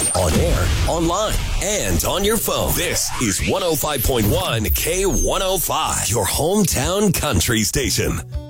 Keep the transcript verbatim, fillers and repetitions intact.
On air, online, and on your phone. This is one oh five point one K one oh five, your hometown country station.